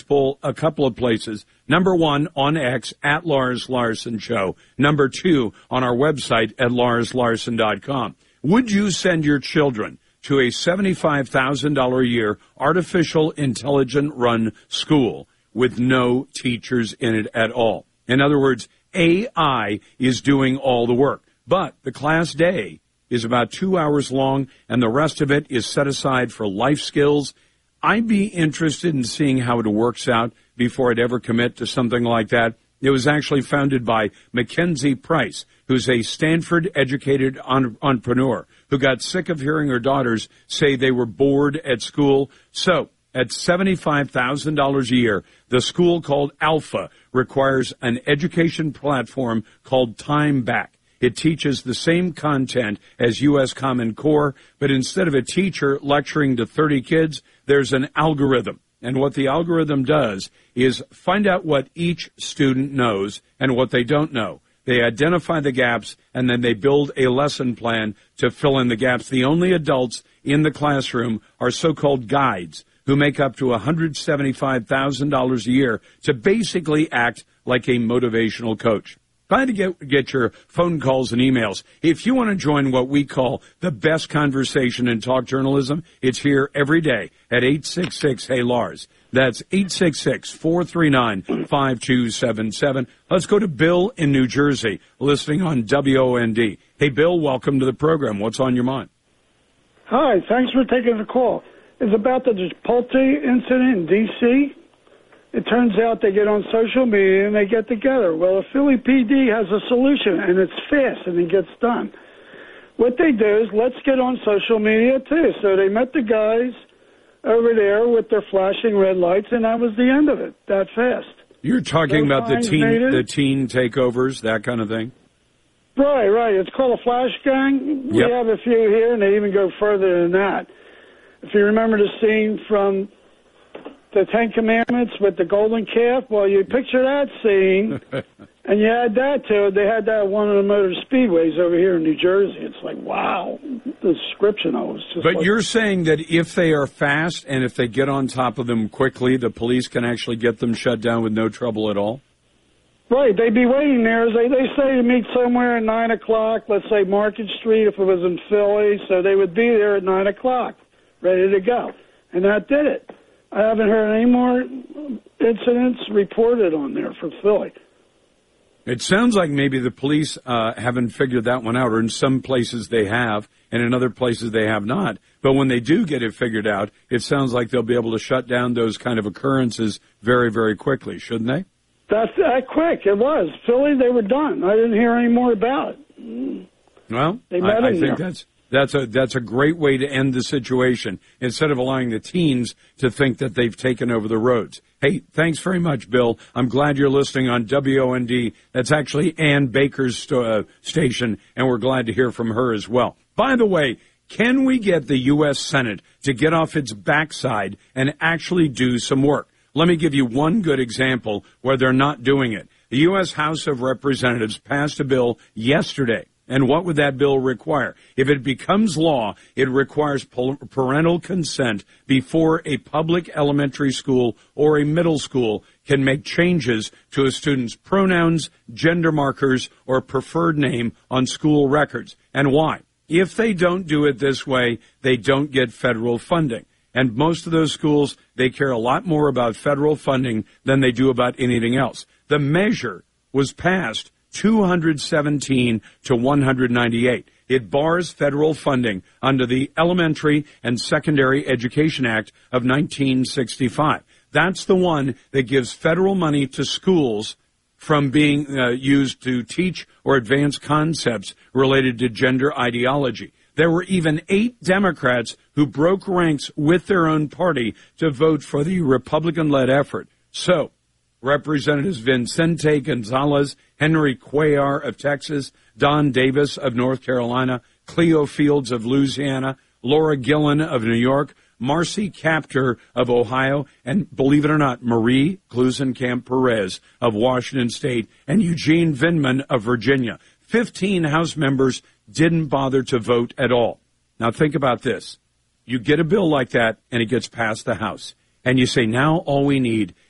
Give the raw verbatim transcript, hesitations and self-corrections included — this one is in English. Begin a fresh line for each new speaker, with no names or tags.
poll a couple of places. Number one, on X, at Lars Larson Show. Number two, on our website at lars larson dot com. Would you send your children to a seventy-five thousand dollars a year artificial intelligence-run school with no teachers in it at all? In other words, A I is doing all the work. But the class day is about two hours long, and the rest of it is set aside for life skills. I'd be interested in seeing how it works out before I'd ever commit to something like that. It was actually founded by Mackenzie Price, who's a Stanford-educated entrepreneur who got sick of hearing her daughters say they were bored at school. So, at seventy-five thousand dollars a year, the school called Alpha requires an education platform called Time Back. It teaches the same content as U S Common Core, but instead of a teacher lecturing to thirty kids, there's an algorithm. And what the algorithm does is find out what each student knows and what they don't know. They identify the gaps, and then they build a lesson plan to fill in the gaps. The only adults in the classroom are so-called guides who make up to one hundred seventy-five thousand dollars a year to basically act like a motivational coach. Glad to get, get your phone calls and emails. If you want to join what we call the best conversation in talk journalism, it's here every day at eight six six, hey Lars. That's eight six six, four three nine, five two seven seven. Let's go to Bill in New Jersey, listening on W O N D. Hey, Bill, welcome to the program. What's on your mind?
Hi, thanks for taking the call. It's about the Chipotle incident in D C It turns out they get on social media and they get together. Well, the Philly P D has a solution, and it's fast, and it gets done. What they do is, let's get on social media, too. So they met the guys over there with their flashing red lights, and that was the end of it, that fast.
You're talking
No
about the
fines
teen,
needed.
the teen takeovers, that kind of thing?
Right, right. It's called a flash gang.
Yep.
We have a few here, and they even go further than that. If you remember the scene from the Ten Commandments with the golden calf, well, you picture that scene, and you add that to it. They had that at one of the motor speedways over here in New Jersey. It's like, wow, the description of it was just
But
like,
you're saying that if they are fast and if they get on top of them quickly, the police can actually get them shut down with no trouble at all?
right, they'd be waiting there. They, they say to meet somewhere at nine o'clock, let's say Market Street if it was in Philly, so they would be there at nine o'clock, ready to go. And that did it. I haven't heard any more incidents reported on there for Philly.
It sounds like maybe the police uh, haven't figured that one out, or in some places they have, and in other places they have not. But when they do get it figured out, it sounds like they'll be able to shut down those kind of occurrences very, very quickly, shouldn't they?
That's that quick. It was. Philly, they were done. I didn't hear any more about it.
Well,
They met
I, I
him
think
there.
that's that's a that's a great way to end the situation instead of allowing the teens to think that they've taken over the roads. Hey, thanks very much, Bill. I'm glad you're listening on W O N D. That's actually Ann Baker's st- uh, station, and we're glad to hear from her as well. By the way, can we get the U S Senate to get off its backside and actually do some work? Let me give you one good example where they're not doing it. The U S House of Representatives passed a bill yesterday. And what would that bill require? If it becomes law, it requires parental consent before a public elementary school or a middle school can make changes to a student's pronouns, gender markers, or preferred name on school records. And why? If they don't do it this way, they don't get federal funding. And most of those schools, they care a lot more about federal funding than they do about anything else. The measure was passed two hundred seventeen to one hundred ninety-eight. It bars federal funding under the Elementary and Secondary Education Act of nineteen sixty-five. That's the one that gives federal money to schools from being uh, used to teach or advance concepts related to gender ideology. There were even eight Democrats who broke ranks with their own party to vote for the Republican-led effort. So, Representatives Vicente Gonzalez, Henry Cuellar of Texas, Don Davis of North Carolina, Cleo Fields of Louisiana, Laura Gillen of New York, Marcy Kaptur of Ohio, and believe it or not, Marie Glusenkamp Perez of Washington State, and Eugene Vindman of Virginia. Fifteen House members didn't bother to vote at all. Now think about this. You get a bill like that, and it gets past the House. And you say, now all we need